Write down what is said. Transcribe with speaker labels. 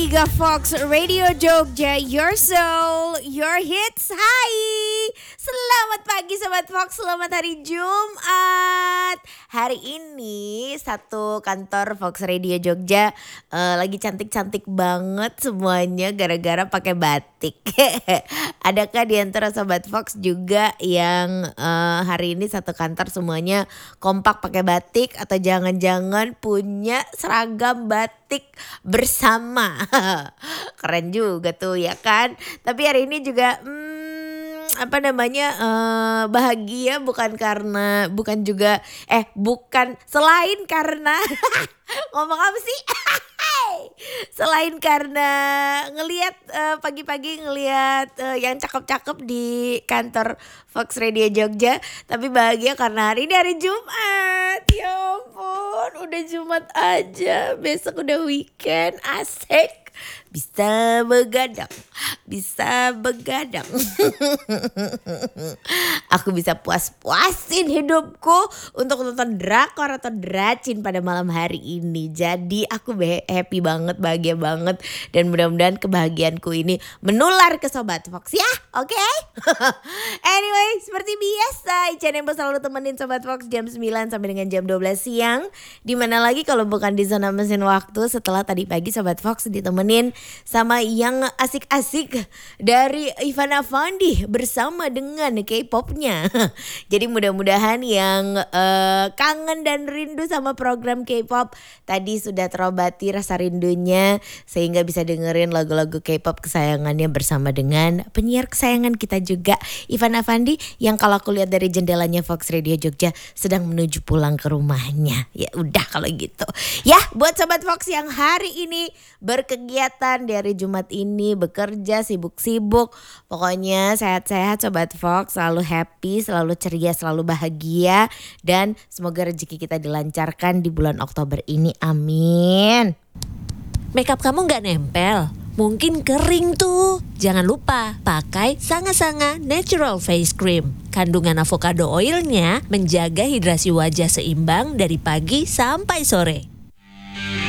Speaker 1: Tiga Fox Radio Jogja, your soul, your hits. Hai, selamat pagi Sobat Fox, selamat hari Jumat. Hari ini satu kantor Fox Radio Jogja lagi cantik-cantik banget semuanya gara-gara pakai batik. Adakah di antara Sobat Fox juga yang hari ini satu kantor semuanya kompak pakai batik, atau jangan-jangan punya seragam batik bersama? Keren juga tuh ya kan. Tapi hari ini juga bahagia bukan selain karena ngomong apa sih? Selain karena ngelihat pagi-pagi yang cakep-cakep di kantor Fox Radio Jogja, tapi bahagia karena hari ini hari Jumat. Ya ampun, udah Jumat aja, besok udah weekend, asik. Bisa begadang. Aku bisa puas-puasin hidupku untuk nonton drakor atau dracin pada malam hari ini. Jadi aku happy banget, bahagia banget. Dan mudah-mudahan kebahagiaanku ini menular ke Sobat Fox ya, oke? Anyway, seperti biasa Ica Nembo selalu temenin Sobat Fox jam 9 sampai dengan jam 12 siang. Dimana lagi kalau bukan di zona mesin waktu setelah tadi pagi Sobat Fox ditemenin sama yang asik-asik dari Ivan Afandi bersama dengan K-popnya. Jadi mudah-mudahan yang kangen dan rindu sama program K-pop tadi sudah terobati rasa rindunya, sehingga bisa dengerin lagu-lagu K-pop kesayangannya bersama dengan penyiar kesayangan kita juga, Ivan Afandi, yang kalau aku lihat dari jendelanya Fox Radio Jogja sedang menuju pulang ke rumahnya. Ya udah kalau gitu. Ya, buat Sobat Fox yang hari ini berkegiatan dari Jumat ini, bekerja, sibuk-sibuk, pokoknya sehat-sehat Sobat Fox, selalu happy, selalu ceria, selalu bahagia, dan semoga rezeki kita dilancarkan di bulan Oktober ini, amin.
Speaker 2: Makeup kamu gak nempel? Mungkin kering tuh. Jangan lupa pakai Sanga-Sanga Natural Face Cream. Kandungan avocado oilnya menjaga hidrasi wajah seimbang dari pagi sampai sore.